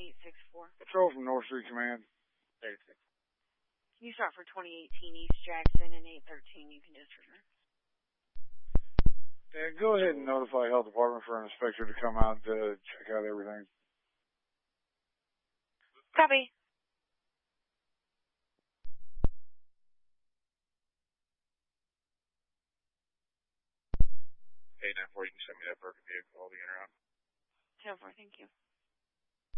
864. Patrol from North Street Command. 36. Can you start for 2018 East Jackson and 813? You can disregard. Yeah, go ahead and notify Health Department for an inspector to come out to check out everything. Copy. Hey, 9-4, you can send me that broken vehicle, I'll be in around. 10-4, thank you.